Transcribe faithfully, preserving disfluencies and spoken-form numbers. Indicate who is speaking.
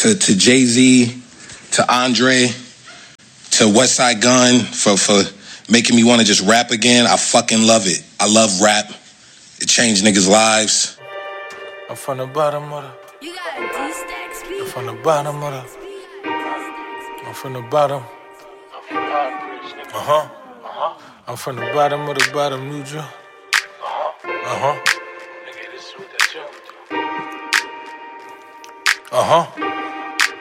Speaker 1: to, to Jay-Z, to Andre, to Westside Gunn for, for making me want to just rap again. I fucking love it. I love rap. It changed niggas' lives.
Speaker 2: I'm from the bottom of the...
Speaker 3: You got a D-Stack speed.
Speaker 2: I'm from the bottom of the... I'm from the bottom. Uh-huh. Uh-huh. I'm from the bottom of the bottom, New Jersey. Uh-huh. Uh-huh. Nigga, this is what that jump do. Uh-huh.